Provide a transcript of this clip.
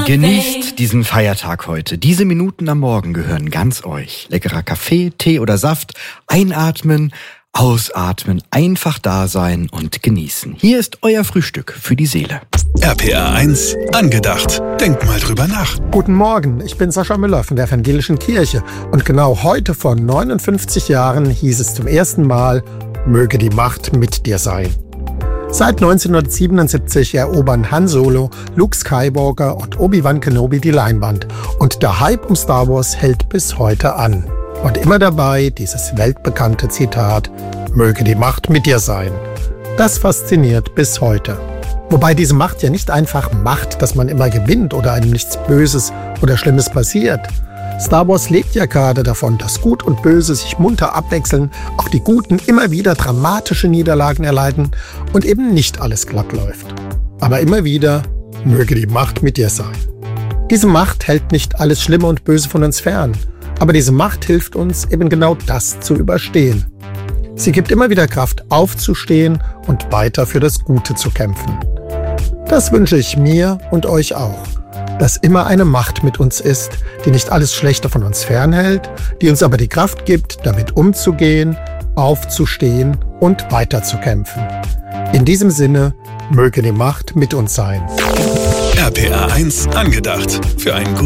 Genießt diesen Feiertag heute. Diese Minuten am Morgen gehören ganz euch. Leckerer Kaffee, Tee oder Saft. Einatmen, ausatmen, einfach da sein und genießen. Hier ist euer Frühstück für die Seele. RPR 1 angedacht. Denkt mal drüber nach. Guten Morgen, ich bin Sascha Müller von der Evangelischen Kirche. Und genau heute vor 59 Jahren hieß es zum ersten Mal, möge die Macht mit dir sein. Seit 1977 erobern Han Solo, Luke Skywalker und Obi-Wan Kenobi die Leinwand. Und der Hype um Star Wars hält bis heute an. Und immer dabei dieses weltbekannte Zitat, möge die Macht mit dir sein. Das fasziniert bis heute. Wobei diese Macht ja nicht einfach macht, dass man immer gewinnt oder einem nichts Böses oder Schlimmes passiert. Star Wars lebt ja gerade davon, dass Gut und Böse sich munter abwechseln, auch die Guten immer wieder dramatische Niederlagen erleiden und eben nicht alles glatt läuft. Aber immer wieder, möge die Macht mit dir sein. Diese Macht hält nicht alles Schlimme und Böse von uns fern, aber diese Macht hilft uns, eben genau das zu überstehen. Sie gibt immer wieder Kraft, aufzustehen und weiter für das Gute zu kämpfen. Das wünsche ich mir und euch auch. Dass immer eine Macht mit uns ist, die nicht alles Schlechte von uns fernhält, die uns aber die Kraft gibt, damit umzugehen, aufzustehen und weiterzukämpfen. In diesem Sinne, möge die Macht mit uns sein. RPR 1 angedacht. Für einen